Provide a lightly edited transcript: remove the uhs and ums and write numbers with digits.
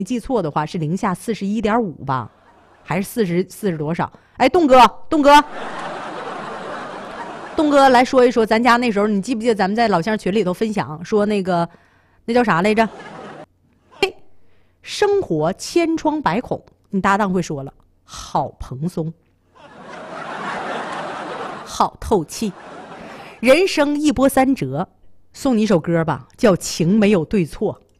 你记错的话是零下41.5吧，还是40多少？哎，栋哥，来说一说，咱家那时候你记不记得咱们在老乡群里头分享说那叫啥来着？嘿，生活千疮百孔，你搭档会说了，好蓬松，好透气，人生一波三折。送你一首歌吧，叫《情没有对错》。